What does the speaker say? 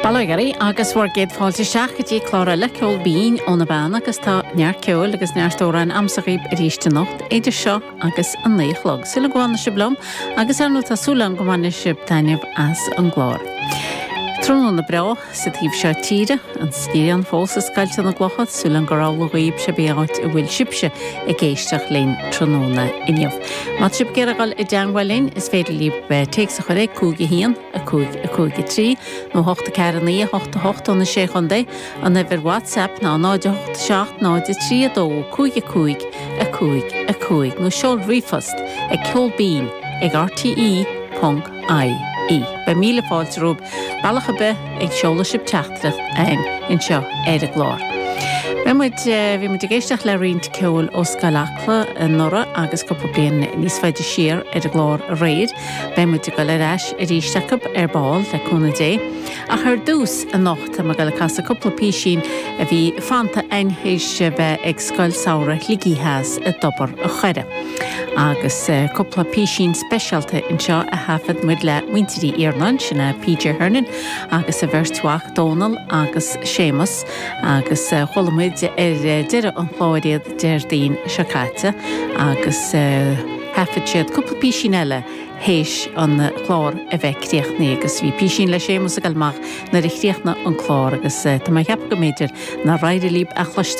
Balagarí agus bhór géad fáilte seach gotí chlár le ceol bín ó na bana agus tá near ceol agus neartóran amsaghíb a ríiste nocht éidir seo agus an néochlog. Sula gháinna si blom agus anú tásúla an gomáine sib daineh as an glár. Trúna na bra sa tíb seo tíre an scían fós is scailte na glochad súla an gorála ghaoib se béáit a bhfuil sibse i ggéisteach léin tróna inniuh. Má sib gearagal i deanghfuil léin is féidir líb teagsa chur é cúgi hían a cúgi trí nó 8 cearannaí 8 na sé chundé an bhir WhatsApp ná 9 8 7 3 cúgi nó seol rifast ag ceolbín ag RTE.ie. Ba míle fáilte rúb bailach be ag seolasib teachtracht in seo a glár. Bhí muid géisteach le riint ceol ó Scalachla an nora agus cuppa bliain níos feidir siar a glár réid. Bhí muid go le reis a ríisteach báil le cúna dé. A chuir dús a nocht am go le casa cupla písín a bhí fanta einhéis bheith ag scoil saora ligítheas a dobar a chuire. Agus cupla písín speisialta in seo a hafad muid le muintirí Iarnan sinna PJ Hernan agus a bhirtuach Donal agus Seamus agus cholamuid deire an chláiríad deirdaín seacáte agus hafad siad cupla písín eile héis an chlár a bheith críochnaí agus bhí písín le Seamus a galmach na richtíochna an chlár agus tá mai heap go méidir na raidir líb a chluiste